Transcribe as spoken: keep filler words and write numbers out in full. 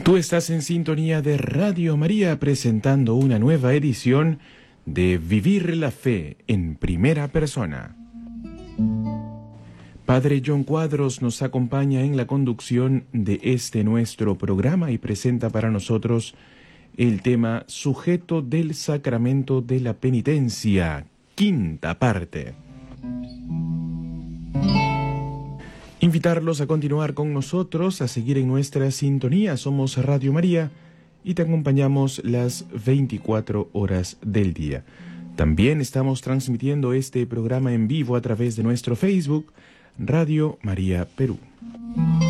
Tú estás en sintonía de Radio María presentando una nueva edición de Vivir la Fe en Primera Persona. Padre John Cuadros nos acompaña en la conducción de este nuestro programa y presenta para nosotros el tema Sujeto del Sacramento de la Penitencia, quinta parte. Invitarlos a continuar con nosotros, a seguir en nuestra sintonía. Somos Radio María y te acompañamos las veinticuatro horas del día. También estamos transmitiendo este programa en vivo a través de nuestro Facebook, Radio María Perú.